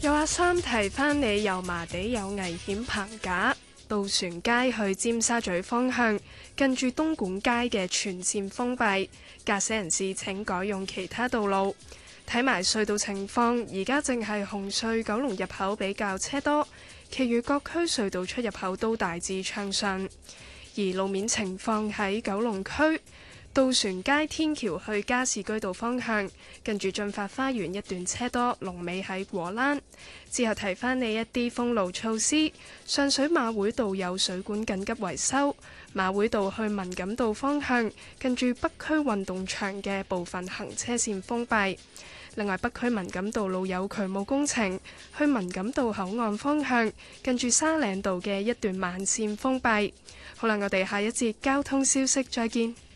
有阿三提翻你油麻地有危險棚架，渡船街去尖沙咀方向，近住東莞街嘅全線封閉，駕駛人士請改用其他道路。睇埋隧道情況，而家正係紅隧九龍入口比較車多，其餘各區隧道出入口都大致暢順。而路面情況喺九龍區渡船街天橋去加士居道方向，近住進發花園一段車多，龍尾喺果欄。之後提翻你一啲封路措施，上水馬會道有水管緊急維修，馬會道去文錦道方向，近住北區運動場嘅部分行車線封閉。另外，北區文錦道路有渠務工程，去文錦道口岸方向，近住沙嶺道嘅一段慢線封閉。好啦，我哋下一節交通消息再見。